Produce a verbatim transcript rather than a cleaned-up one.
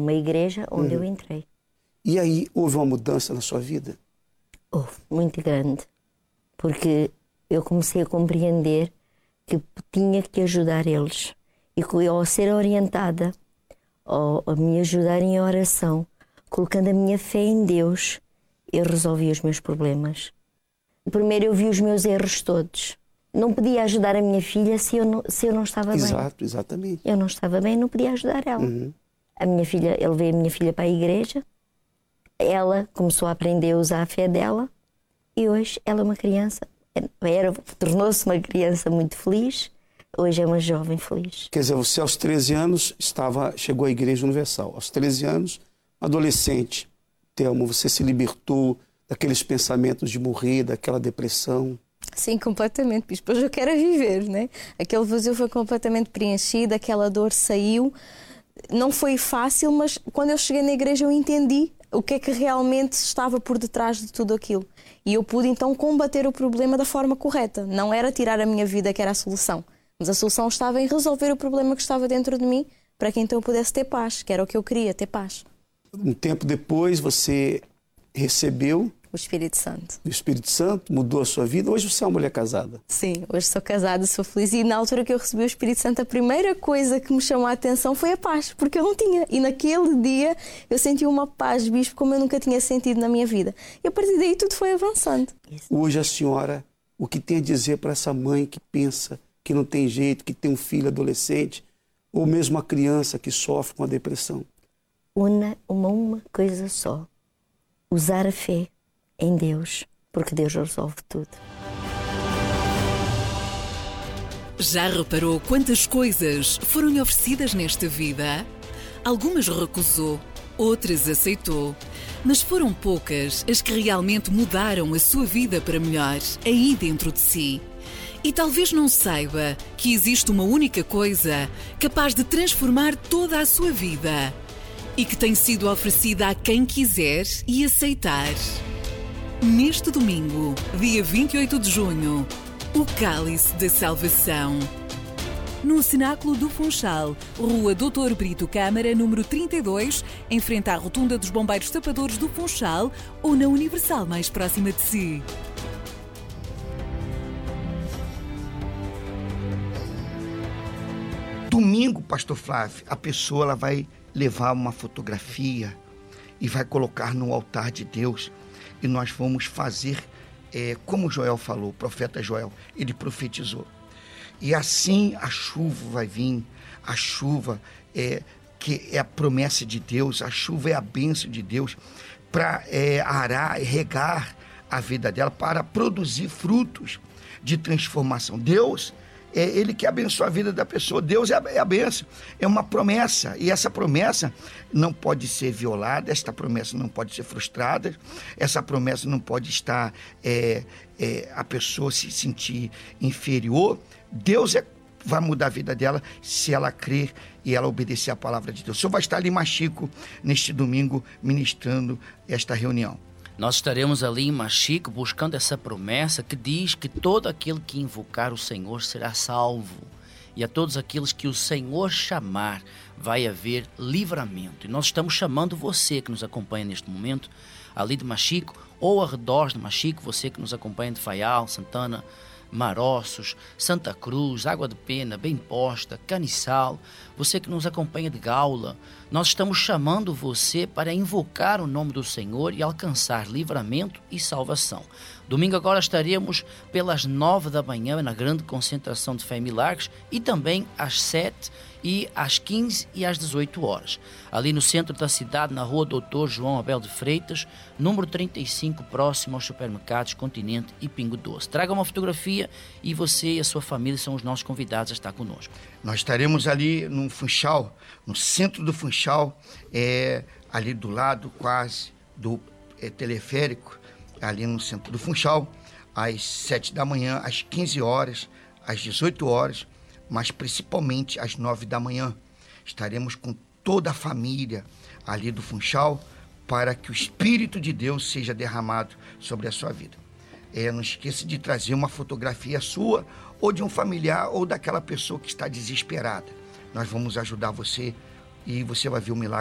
uma igreja onde Uhum. eu entrei. E aí, houve uma mudança na sua vida? Houve, muito grande. Porque eu comecei a compreender que tinha que ajudar eles. E que ao ser orientada, ao, a me ajudar em oração, colocando a minha fé em Deus, eu resolvi os meus problemas. Primeiro eu vi os meus erros todos. Não podia ajudar a minha filha se eu não, se eu não estava bem. Exato, exatamente. Eu não estava bem, não podia ajudar ela. Uhum. A minha filha, ele veio a minha filha para a igreja, ela começou a aprender a usar a fé dela e hoje ela é uma criança, era, tornou-se uma criança muito feliz, hoje é uma jovem feliz. Quer dizer, você aos treze anos estava, chegou à Igreja Universal. Aos treze anos, adolescente, Thelma, você se libertou daqueles pensamentos de morrer, daquela depressão? Sim, completamente, bispo. Hoje eu quero viver, né? Aquele vazio foi completamente preenchido, aquela dor saiu. Não foi fácil, mas quando eu cheguei na igreja eu entendi o que é que realmente estava por detrás de tudo aquilo. E eu pude então combater o problema da forma correta. Não era tirar a minha vida que era a solução, mas a solução estava em resolver o problema que estava dentro de mim para que então eu pudesse ter paz, que era o que eu queria, ter paz. Um tempo depois você recebeu O Espírito Santo. o Espírito Santo, mudou a sua vida. Hoje você é uma mulher casada. Sim, hoje sou casada, sou feliz e na altura que eu recebi o Espírito Santo a primeira coisa que me chamou a atenção foi a paz, porque eu não tinha. E naquele dia eu senti uma paz, bispo, como eu nunca tinha sentido na minha vida. E a partir daí tudo foi avançando. Hoje a senhora, o que tem a dizer para essa mãe que pensa que não tem jeito, que tem um filho adolescente, ou mesmo uma criança que sofre com a depressão? Una uma, uma coisa só, usar a fé em Deus, porque Deus resolve tudo. Já reparou quantas coisas foram-lhe oferecidas nesta vida? Algumas recusou, outras aceitou, mas foram poucas as que realmente mudaram a sua vida para melhor, aí dentro de si. E talvez não saiba que existe uma única coisa capaz de transformar toda a sua vida e que tem sido oferecida a quem quiser e aceitar. Neste domingo, dia vinte e oito de junho, o Cálice da Salvação. No Cenáculo do Funchal, Rua doutor Brito Câmara, número trinta e dois, em frente à Rotunda dos Bombeiros Tapadores do Funchal ou na Universal mais próxima de si. Domingo, pastor Flávio, a pessoa ela vai levar uma fotografia e vai colocar no altar de Deus. E nós vamos fazer, é, como Joel falou, o profeta Joel, ele profetizou. E assim a chuva vai vir, a chuva é, que é a promessa de Deus, a chuva é a bênção de Deus para é, arar e regar a vida dela, para produzir frutos de transformação. Deus é Ele que abençoa a vida da pessoa. Deus é a, é a bênção, é uma promessa. E essa promessa não pode ser violada, esta promessa não pode ser frustrada, essa promessa não pode estar, é, é, a pessoa se sentir inferior. Deus é, vai mudar a vida dela se ela crer e ela obedecer a palavra de Deus. O senhor vai estar ali em Machico, neste domingo, ministrando esta reunião. Nós estaremos ali em Machico buscando essa promessa que diz que todo aquele que invocar o Senhor será salvo. E a todos aqueles que o Senhor chamar vai haver livramento. E nós estamos chamando você que nos acompanha neste momento, ali de Machico, ou arredores de Machico, você que nos acompanha de Faial, Santana, Maroços, Santa Cruz, Água de Pena, Bem Posta, Caniçal, você que nos acompanha de Gaula, nós estamos chamando você para invocar o nome do Senhor e alcançar livramento e salvação. Domingo agora estaremos pelas nove da manhã na grande concentração de Fé e Milagres e também às sete e às quinze e às dezoito horas. Ali no centro da cidade, na rua doutor João Abel de Freitas, número trinta e cinco, próximo aos supermercados Continente e Pingo Doce. Traga uma fotografia e você e a sua família são os nossos convidados a estar conosco. Nós estaremos ali no Funchal, no centro do Funchal, é, ali do lado quase do é, teleférico, ali no centro do Funchal, às sete da manhã, às quinze horas, às dezoito horas, mas principalmente às nove da manhã. Estaremos com toda a família ali do Funchal para que o Espírito de Deus seja derramado sobre a sua vida. É, não esqueça de trazer uma fotografia sua ou de um familiar ou daquela pessoa que está desesperada. Nós vamos ajudar você e você vai ver o milagre